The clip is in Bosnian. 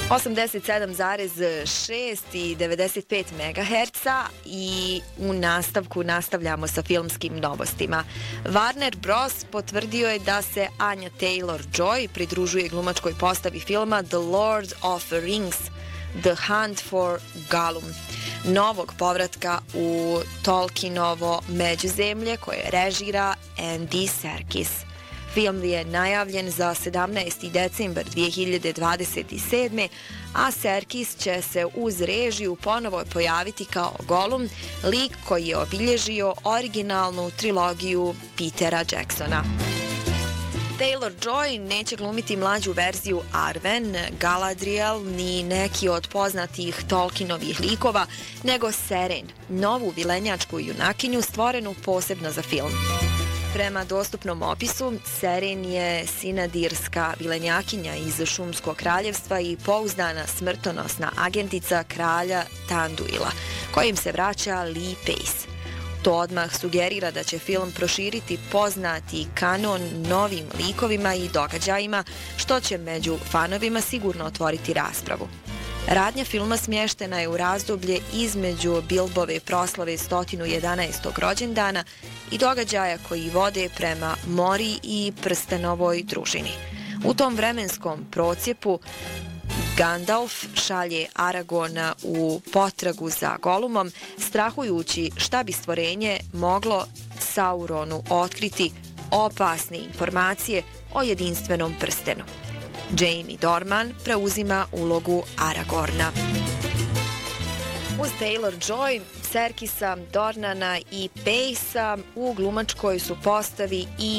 87,6 i 95 MHz i u nastavku nastavljamo sa filmskim novostima. Warner Bros. Potvrdio je da se Anya Taylor-Joy pridružuje glumačkoj postavi filma The Lord of the Rings, The Hunt for Gollum, novog povratka u Tolkienovo Međuzemlje koje režira Andy Serkis. Film je najavljen za 17. decembar 2027. a Serkis će se uz režiju ponovo pojaviti kao Gollum, lik koji je obilježio originalnu trilogiju Petera Jacksona. Taylor-Joy neće glumiti mlađu verziju Arwen, Galadriel ni neki od poznatih Tolkienovih likova, nego Seren, novu vilenjačku junakinju stvorenu posebno za film. Prema dostupnom opisu, Seren je sinadirska vilenjakinja iz Šumskog kraljevstva i pouzdana smrtonosna agentica kralja Tanduila, kojim se vraća Lee Pace. To odmah sugerira da će film proširiti poznati kanon novim likovima i događajima, što će među fanovima sigurno otvoriti raspravu. Radnja filma smještena je u razdoblje između Bilbove proslave 111. rođendana i događaja koji vode prema Mori i Prstenovoj družini. U tom vremenskom procjepu Gandalf šalje Aragorna u potragu za Gollumom, strahujući šta bi stvorenje moglo Sauronu otkriti opasne informacije o jedinstvenom prstenu. Jamie Dornan preuzima ulogu Aragorna. Uz Taylor-Joy, Serkisa, Dornana i Pacea u glumačkoj su postavi i